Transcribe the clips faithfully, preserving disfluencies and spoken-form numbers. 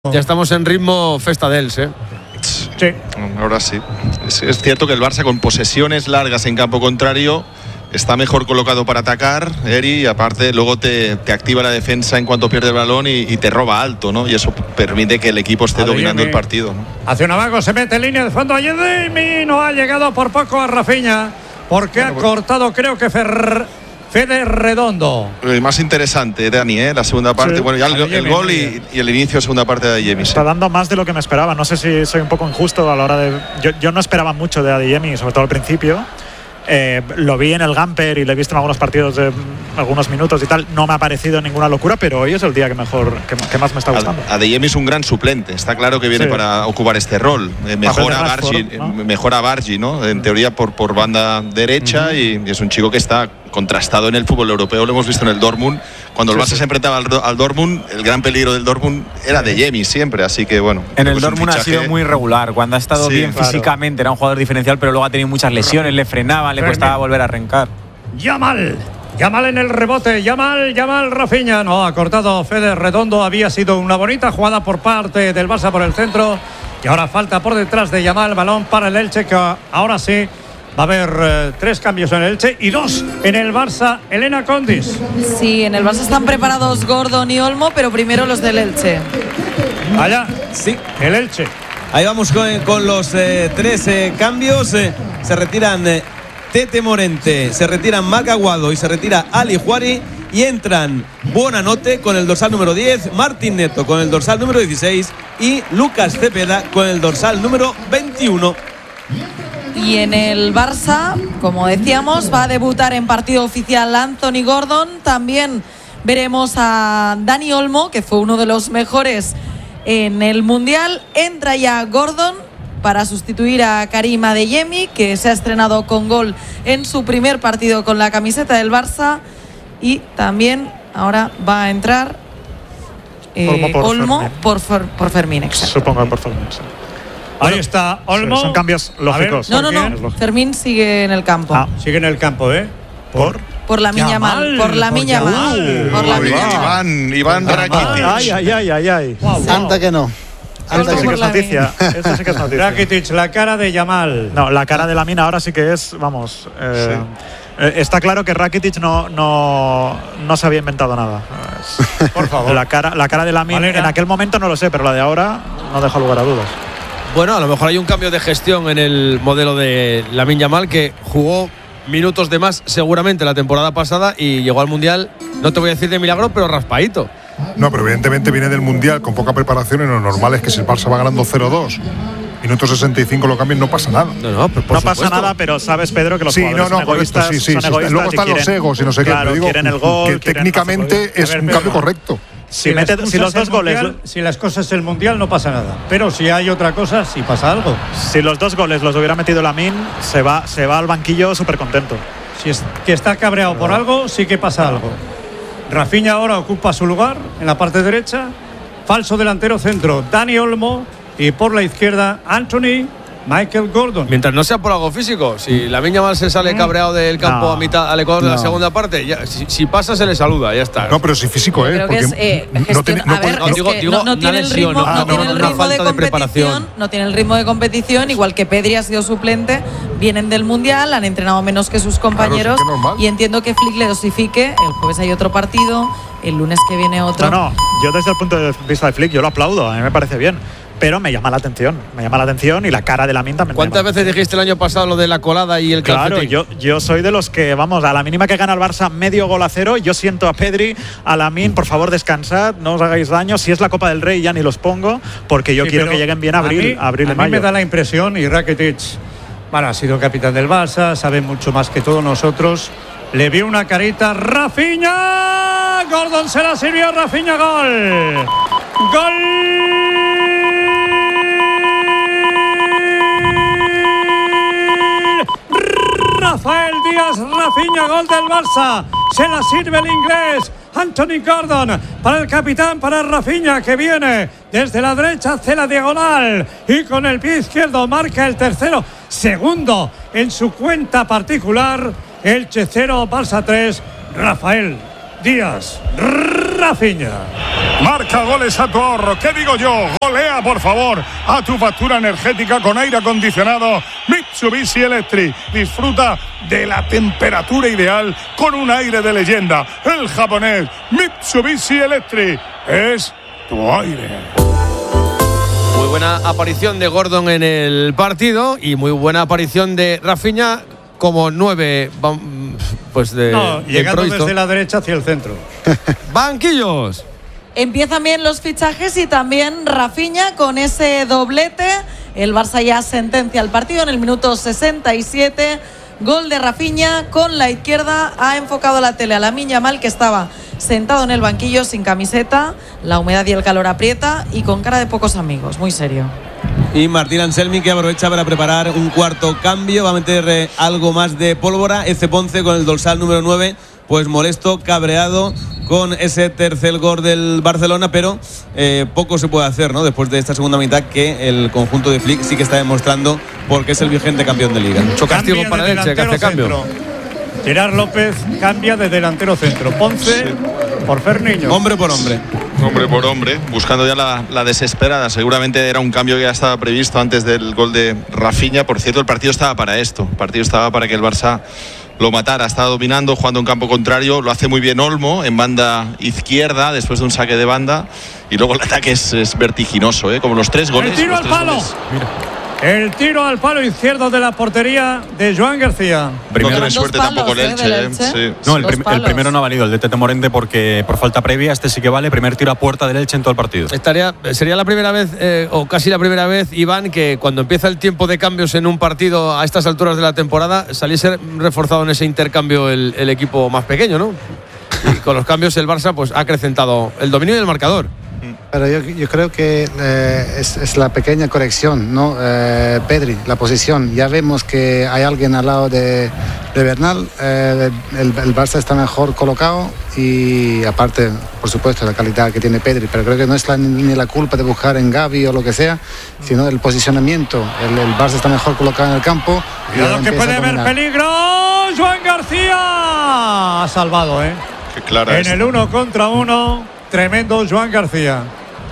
Ya estamos en ritmo Festa dels, ¿eh? Sí. Ahora sí. Es, es cierto que el Barça con posesiones largas en campo contrario está mejor colocado para atacar, Eri, y aparte luego te, te activa la defensa en cuanto pierde el balón y, y te roba alto, ¿no? Y eso permite que el equipo esté Adeyemi dominando el partido, ¿no? Hacia un abajo, se mete en línea de fondo. Adeyemi no ha llegado por poco a Rafinha, porque bueno, ha pues, cortado, creo que Fer, Fede Redondo. El más interesante, Dani, ¿eh? La segunda parte, sí. Bueno, ya el, el gol y, y el inicio de segunda parte de Adeyemi. Está dando más de lo que me esperaba. No sé si soy un poco injusto a la hora de. Yo, yo no esperaba mucho de Adeyemi, sobre todo al principio. Eh, lo vi en el Gamper y le he visto en algunos partidos de algunos minutos y tal. No me ha parecido ninguna locura, pero hoy es el día que mejor que, que más me está gustando. Adeyemi es un gran suplente, está claro que viene sí. para ocupar este rol. Eh, mejora a Bargi, ¿no? Mejora a Bargi, ¿no? En teoría por, por banda derecha, uh-huh. y, y es un chico que está contrastado en el fútbol europeo. Lo hemos visto en el Dortmund. Cuando el Barça sí, sí. se enfrentaba al, al Dortmund, el gran peligro del Dortmund era Adeyemi siempre, así que bueno. En el Dortmund ha sido muy regular. Cuando ha estado sí, bien claro. físicamente era un jugador diferencial, pero luego ha tenido muchas lesiones, le frenaban, le costaba volver a arrancar. Yamal, Yamal en el rebote, Yamal, Yamal, Rafinha. No, ha cortado Fede Redondo. Había sido una bonita jugada por parte del Barça por el centro. Y ahora falta por detrás de Yamal, balón para el Elche, que ahora sí va a haber eh, tres cambios en el Elche y dos en el Barça. Elena Condis. Sí, en el Barça están preparados Gordon y Olmo, pero primero los del Elche. Allá, sí, el Elche. Ahí vamos con, con los eh, tres eh, cambios. Eh, se retiran eh, Tete Morente, se retiran Marc Aguado y se retira Ali Juari. Y entran Buonanotte con el dorsal número diez, Martín Neto con el dorsal número dieciséis y Lucas Cepeda con el dorsal número veintiuno. Y en el Barça, como decíamos, va a debutar en partido oficial Anthony Gordon. También veremos a Dani Olmo, que fue uno de los mejores en el Mundial. Entra ya Gordon para sustituir a Karim Adeyemi, que se ha estrenado con gol en su primer partido con la camiseta del Barça. Y también ahora va a entrar eh, Olmo por Olmo Fermín, por, for, por Fermín exacto. Supongo por Fermín, sí. Ahí está Olmo. Sí, son cambios lógicos. Ver, no, no, no. Fermín sigue en el campo. Ah, sigue en el campo, ¿eh? ¿Por? Por la Miña Mal. Por la Miña Mal. Por la Miña Mal. Iván, Iván Rakitic. Ay, ay, ay, ay, ay. Wow, wow. Santa que no. Esto sí que es noticia. Esto sí que es noticia. Rakitic, la cara de Yamal. No, la cara de la mina ahora sí que es, vamos. Eh, sí. eh, está claro que Rakitic no, no, no se había inventado nada. Es, por favor. La cara, la cara de la mina en aquel momento no lo sé, pero la de ahora no deja lugar a dudas. Bueno, a lo mejor hay un cambio de gestión en el modelo de Lamine Yamal, que jugó minutos de más seguramente la temporada pasada y llegó al Mundial, no te voy a decir de milagro, pero raspadito. No, pero evidentemente viene del Mundial con poca preparación y lo normal es que si el Barça va ganando cero dos, minuto sesenta y cinco lo cambian, no pasa nada. No, no, pero por no pasa nada, pero sabes, Pedro, que los sí, jugadores no, no, son egoístas, sí, sí, son sí, egoístas. Luego están quieren, los egos y no sé claro, qué. Digo, quieren el gol. Que técnicamente es un cambio correcto. Si, si, mete, si los dos goles, mundial, si las cosas del Mundial no pasa nada, pero si hay otra cosa, sí pasa algo. Si los dos goles los hubiera metido Lamine, se va, se va al banquillo súper contento. Si es que está cabreado por algo, sí que pasa algo. Rafinha ahora ocupa su lugar en la parte derecha. Falso delantero centro, Dani Olmo. Y por la izquierda, Anthony Michael Gordon. Mientras no sea por algo físico. Si Lamine Yamal se sale cabreado del campo no, a mitad, al Ecuador no. de la segunda parte, ya, si, si pasa se le saluda, ya está. No, pero si físico, ¿eh? Porque es, eh no tiene, no, a ver, no, es digo, digo, no, no tiene el ritmo, no, no tiene el ritmo de competición, no tiene el ritmo de competición, igual que Pedri ha sido suplente, vienen del Mundial, han entrenado menos que sus compañeros, claro, y entiendo que Flick le dosifique. El jueves hay otro partido, el lunes que viene otro. No, no, yo desde el punto de vista de Flick, yo lo aplaudo, a mí me parece bien. Pero me llama la atención, me llama la atención y la cara de Lamine también. ¿Cuántas veces dijiste el año pasado lo de la colada y el calcetín? Claro, yo, yo soy de los que, vamos, a la mínima que gana el Barça medio gol a cero, yo siento a Pedri, a Lamine, por favor descansad, no os hagáis daño. Si es la Copa del Rey ya ni los pongo, porque yo sí, quiero que lleguen bien a abril, a, mí, abril a y mayo. mí me da la impresión, y Rakitic, bueno, ha sido capitán del Barça, sabe mucho más que todos nosotros. Le vio una carita, Rafinha, Gordon se la sirvió, Rafinha, gol, gol. Rafael Díaz, Rafinha, gol del Barça. Se la sirve el inglés Anthony Gordon para el capitán, para Rafinha, que viene desde la derecha, hace la diagonal y con el pie izquierdo marca el tercero, segundo en su cuenta particular. Elche cero, Barça tres. Rafael Díaz. Rafinha. Marca goles a tu ahorro. ¿Qué digo yo? Golea, por favor, a tu factura energética con aire acondicionado Mitsubishi Electric. Disfruta de la temperatura ideal con un aire de leyenda. El japonés Mitsubishi Electric es tu aire. Muy buena aparición de Gordon en el partido y muy buena aparición de Rafinha como nueve, pues de no, llegando improviso. Desde la derecha hacia el centro. Banquillos. Empiezan bien los fichajes y también Rafinha con ese doblete. El Barça ya sentencia el partido en el minuto sesenta y siete. Gol de Rafinha con la izquierda. Ha enfocado la tele a Lamine Yamal, que estaba sentado en el banquillo sin camiseta. La humedad y el calor aprieta y con cara de pocos amigos. Muy serio. Y Martín Anselmi, que aprovecha para preparar un cuarto cambio. Va a meter eh, algo más de pólvora. Eze Ponce con el dorsal número nueve. Pues molesto, cabreado con ese tercer gol del Barcelona, pero eh, poco se puede hacer, ¿no? Después de esta segunda mitad, que el conjunto de Flick sí que está demostrando porque es el vigente campeón de Liga. Mucho castigo para el Elche, que hace cambio. Centro. Gerard López cambia de delantero centro. Ponce sí. por Ferniño. Hombre por hombre. Hombre por hombre, buscando ya la, la desesperada. Seguramente era un cambio que ya estaba previsto antes del gol de Rafinha. Por cierto, el partido estaba para esto. El partido estaba para que el Barça lo matara. Está dominando, jugando en campo contrario. Lo hace muy bien Olmo en banda izquierda después de un saque de banda. Y luego el ataque es, es vertiginoso, ¿eh? Como los tres goles. El tiro al palo. Mira. El tiro al palo izquierdo de la portería de Joan García. Primero, no tiene suerte palos, tampoco el Elche. ¿eh? Elche. Sí. No, el, prim el primero no ha valido, el de Tete Morente, porque por falta previa. Este sí que vale. Primer tiro a puerta del Elche en todo el partido. Estaría, sería la primera vez, eh, o casi la primera vez, Iván, que cuando empieza el tiempo de cambios en un partido a estas alturas de la temporada, saliese reforzado en ese intercambio el, el equipo más pequeño, ¿no? Y con los cambios el Barça pues ha acrecentado el dominio y el marcador. Pero yo, yo creo que eh, es, es la pequeña corrección, ¿no? Eh, Pedri, la posición. Ya vemos que hay alguien al lado de, de Bernal. Eh, el, el Barça está mejor colocado y aparte, por supuesto, la calidad que tiene Pedri. Pero creo que no es la, ni la culpa de buscar en Gavi o lo que sea, sino el posicionamiento. El, el Barça está mejor colocado en el campo. Cuidado que puede haber peligro. Joan García ha salvado, ¿eh? Qué clara en es. el uno contra uno, tremendo Joan García.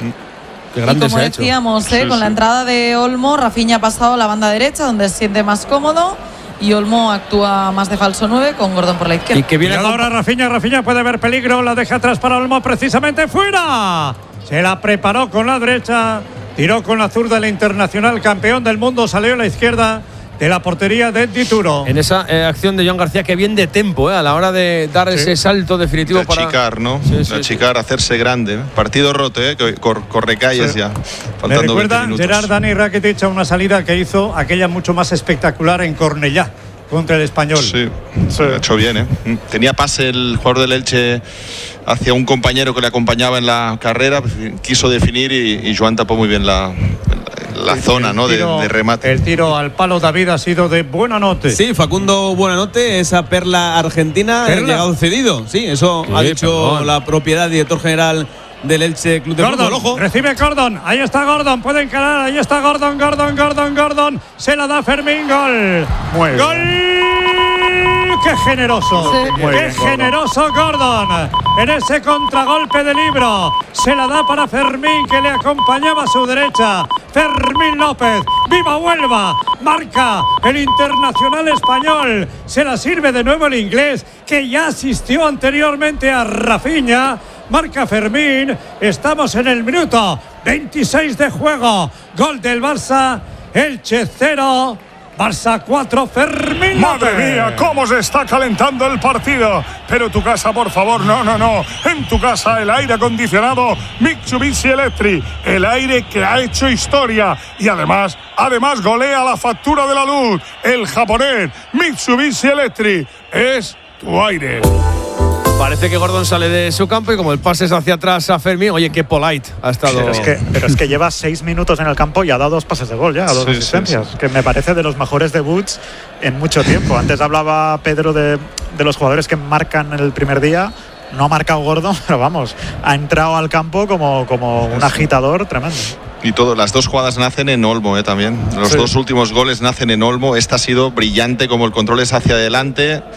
Qué grande y como se ha hecho. decíamos, ¿eh? Sí, con sí. la entrada de Olmo, Rafinha ha pasado a la banda derecha, donde se siente más cómodo, y Olmo actúa más de falso nueve con Gordon por la izquierda. Y que viene ahora Rafinha, Rafinha puede haber peligro, la deja atrás para Olmo, precisamente fuera. Se la preparó con la derecha, tiró con la zurda el internacional campeón del mundo, salió a la izquierda de la portería de Dituro. En esa eh, acción de Joan García, que bien de tempo, eh, a la hora de dar sí. ese salto definitivo de para achicar, ¿no? Sí, de sí, achicar, sí. hacerse grande. ¿eh? Partido roto, ¿eh? Que cor corre calles sí. ya. Me recuerda Gerard Dani Rakitic a una salida que hizo aquella mucho más espectacular en Cornellá contra el Español. Sí, se ha hecho bien, ¿eh? Tenía pase el jugador del Elche hacia un compañero que le acompañaba en la carrera, quiso definir y, y Joan tapó muy bien la, la el, zona, el ¿no? Tiro, de, de remate. El tiro al palo, David, ha sido de Buenanote. Sí, Facundo Buenanote, esa perla argentina, ha llegado cedido. Sí, eso sí, ha dicho perdón. la propiedad, director general del Elche Club de Gordon, Fútbol. Ojo. Recibe Gordon, ahí está Gordon, puede encarar, ahí está Gordon, Gordon, Gordon, Gordon, se la da Fermín, gol. Muy gol. Qué generoso, sí. qué bien, generoso Gordon. Gordon en ese contragolpe de Libro, se la da para Fermín, que le acompañaba a su derecha. Fermín López, viva Huelva, marca el internacional español, se la sirve de nuevo el inglés, que ya asistió anteriormente a Rafinha. Marca Fermín, estamos en el minuto veintiséis de juego. Gol del Barça, Elche cero, Barça cuatro, Fermín. Madre mía, cómo se está calentando el partido. Pero tu casa, por favor, no, no, no. En tu casa el aire acondicionado Mitsubishi Electric, el aire que ha hecho historia y además, además golea la factura de la luz. El japonés Mitsubishi Electric es tu aire. Parece que Gordon sale de su campo y como el pase es hacia atrás a Fermín, oye, qué polite ha estado. Pero es que, pero es que lleva seis minutos en el campo y ha dado dos pases de gol ya, dos sí, asistencias, sí, sí. que me parece de los mejores debuts en mucho tiempo. Antes hablaba Pedro de, de los jugadores que marcan en el primer día. No ha marcado Gordon, pero vamos, ha entrado al campo como, como un agitador tremendo. Y todo, las dos jugadas nacen en Olmo, ¿eh? También. Los sí. dos últimos goles nacen en Olmo. Esta ha sido brillante, como el control es hacia adelante.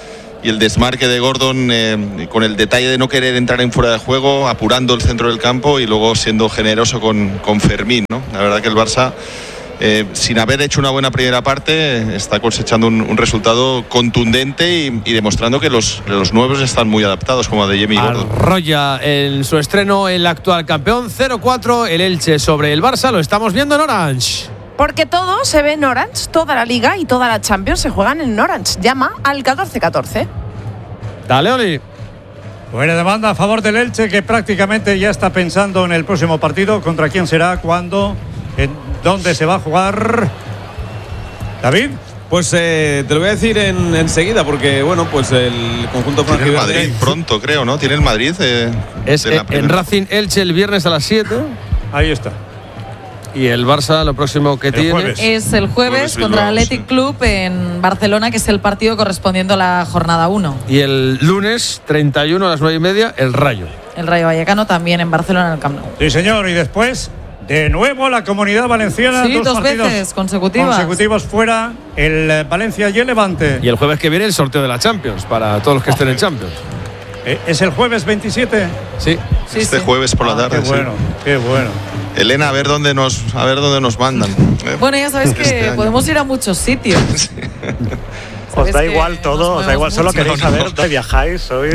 y el desmarque de Gordon eh, con el detalle de no querer entrar en fuera de juego, apurando el centro del campo y luego siendo generoso con, con Fermín, ¿no? La verdad que el Barça, eh, sin haber hecho una buena primera parte, está cosechando un, un resultado contundente y, y demostrando que los, los nuevos están muy adaptados, como Adeyemi y Gordon. Arroya en su estreno el actual campeón, cero cuatro el Elche sobre el Barça, lo estamos viendo en Orange. Porque todo se ve en Orange, toda la Liga y toda la Champions se juegan en Orange. Llama al catorce catorce. Dale, Oli. Buena demanda a favor del Elche, que prácticamente ya está pensando en el próximo partido. ¿Contra quién será? ¿Cuándo? ¿En dónde se va a jugar? David. Pues eh, te lo voy a decir en, enseguida, porque bueno, pues el conjunto Tiene el Madrid pronto, creo, ¿no? Tiene el Madrid. Eh, es eh, en Racing Elche el viernes a las siete. Ahí está. Y el Barça lo próximo que el tiene jueves. es el jueves, jueves contra el Athletic sí. Club en Barcelona, que es el partido correspondiendo a la jornada uno. Y el lunes treinta y uno a las nueve y media el Rayo. El Rayo Vallecano también en Barcelona en el Camp Nou. Sí, señor. Y después de nuevo la Comunidad Valenciana. Sí, dos, dos partidos veces consecutivas. Consecutivos fuera, el Valencia y el Levante. Y el jueves que viene el sorteo de la Champions para todos los que estén en Champions. ¿Es el jueves veintisiete? Sí. sí este sí. jueves por la tarde. Ah, qué bueno, sí. qué bueno. Elena, a ver dónde nos, a ver dónde nos mandan. Bueno, ya sabes que este podemos ir a muchos sitios. Sí. Os da igual todo, os da igual, solo queréis no, saber no. dónde viajáis, sois.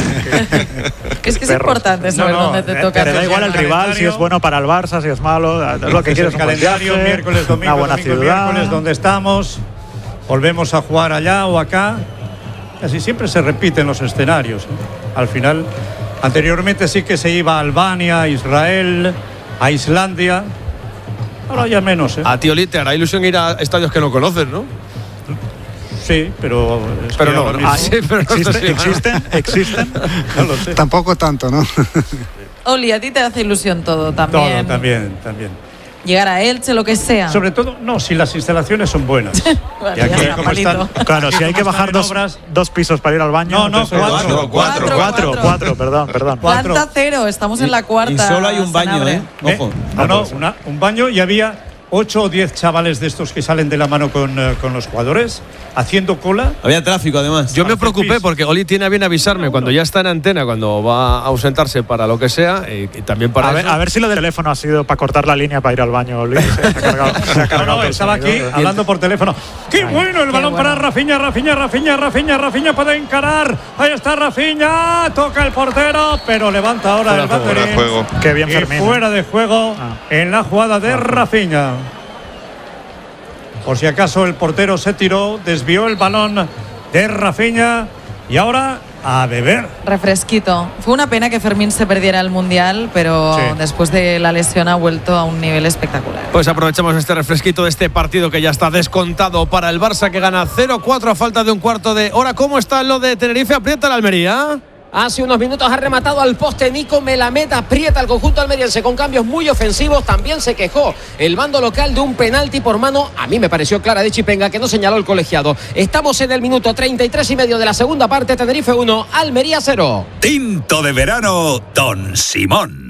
Es que es importante saber no, no, dónde te toca. Te da igual el rival, si es bueno para el Barça, si es malo, es lo que quieres. El calendario, viaje, miércoles, domingo, una buena domingo, ciudad. miércoles, donde estamos, volvemos a jugar allá o acá. Así siempre se repiten los escenarios. Al final, anteriormente sí que se iba a Albania, a Israel, a Islandia. Ahora ya menos, ¿eh? A ti, Oli, te hará ilusión ir a estadios que no conoces, ¿no? Sí, pero... Pero no, no. Ah, sí, pero no ¿Existe, ¿Existen? ¿Existen? No lo sé. Tampoco tanto, ¿no? Oli, a ti te hace ilusión todo también. Todo, también, también. Llegar a Elche, lo que sea. Sobre todo, no, si las instalaciones son buenas. Bueno, y aquí, ya, como están, claro, si hay que bajar dos, dos pisos para ir al baño. No, no, cuatro. Cuatro, cuatro, cuatro, cuatro, perdón, perdón. Planta cuatro. Cero, estamos en la cuarta. Y solo hay un baño, ¿eh? Ojo. ¿Eh? No, no, una, un baño y había ocho o diez chavales de estos que salen de la mano con, uh, con los jugadores, haciendo cola. Había tráfico, además. Yo me preocupé porque Oli tiene a bien avisarme cuando ya está en antena, cuando va a ausentarse para lo que sea, y, y también para a ver, a ver si lo del teléfono ha sido para cortar la línea para ir al baño, Oli. Se ha cargado, se ha cargado no, no, estaba aquí sonido, hablando por teléfono. ¡Qué Ay, bueno el qué balón bueno. para Rafinha, Rafinha, Rafinha, Rafinha, Rafinha puede encarar! Ahí está Rafinha, toca el portero, pero levanta ahora fuera el banderín. Fuera de juego. Qué bien, Fermín. Fuera de juego ah. en la jugada de ah. Rafinha. Por si acaso el portero se tiró, desvió el balón de Rafinha y ahora a beber. Refresquito. Fue una pena que Fermín se perdiera el Mundial, pero sí. después de la lesión ha vuelto a un nivel espectacular. Pues aprovechamos este refresquito de este partido que ya está descontado para el Barça, que gana cero cuatro a falta de un cuarto de hora. ¿Cómo está lo de Tenerife? Aprieta la Almería. Hace unos minutos ha rematado al poste Nico Melamed, aprieta al conjunto almeriense con cambios muy ofensivos. También se quejó el bando local de un penalti por mano. A mí me pareció clara de Chipenga, que no señaló el colegiado. Estamos en el minuto treinta y tres y medio de la segunda parte. Tenerife uno, Almería cero. Tinto de verano Don Simón.